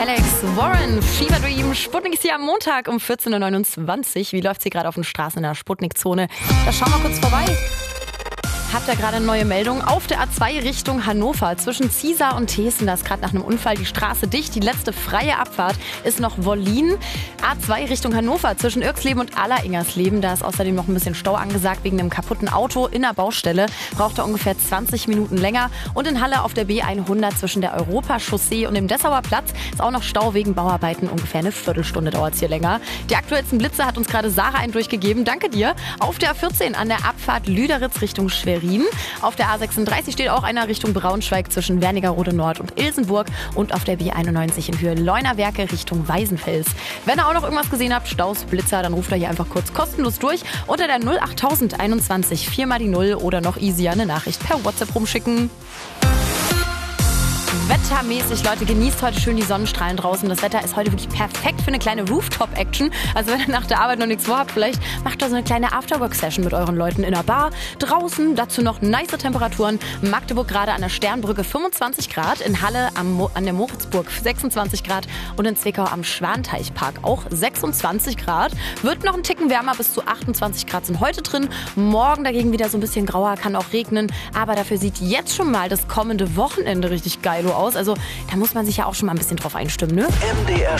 Alex Warren, Fever Dream. Sputnik ist hier am Montag um 14.29 Uhr. Wie läuft es hier gerade auf den Straßen in der Sputnik-Zone? Da schauen wir kurz vorbei. Habt ihr gerade eine neue Meldung? Auf der A2 Richtung Hannover zwischen Ziesar und Thesen, da ist gerade nach einem Unfall die Straße dicht. Die letzte freie Abfahrt ist noch Wollin. A2 Richtung Hannover zwischen Irxleben und Alleringersleben. Da ist außerdem noch ein bisschen Stau angesagt wegen einem kaputten Auto in der Baustelle. Braucht da ungefähr 20 Minuten länger. Und in Halle auf der B100 zwischen der Europachaussee und dem Dessauer Platz ist auch noch Stau wegen Bauarbeiten. Ungefähr eine Viertelstunde dauert es hier länger. Die aktuellsten Blitze hat uns gerade Sarah einen durchgegeben. Danke dir. Auf der A14 an der Abfahrt Lüderitz Richtung Schwerin. Auf der A36 steht auch einer Richtung Braunschweig zwischen Wernigerode Nord und Ilsenburg und auf der B91 in Höhe Leunawerke Richtung Weißenfels. Wenn ihr auch noch irgendwas gesehen habt, Staus, Blitzer, dann ruft ihr hier einfach kurz kostenlos durch unter der 08021 4 mal die 0 oder noch easier eine Nachricht per WhatsApp rumschicken. Wettermäßig, Leute, genießt heute schön die Sonnenstrahlen draußen. Das Wetter ist heute wirklich perfekt für eine kleine Rooftop-Action. Also wenn ihr nach der Arbeit noch nichts vorhabt, vielleicht macht ihr so eine kleine Afterwork-Session mit euren Leuten in der Bar. Draußen, dazu noch nice Temperaturen. Magdeburg gerade an der Sternbrücke 25 Grad, in Halle an der Moritzburg 26 Grad und in Zwickau am Schwanteichpark auch 26 Grad. Wird noch ein Ticken wärmer, bis zu 28 Grad sind heute drin. Morgen dagegen wieder so ein bisschen grauer, kann auch regnen. Aber dafür sieht jetzt schon mal das kommende Wochenende richtig geil aus. Also da muss man sich ja auch schon mal ein bisschen drauf einstimmen, ne? MDR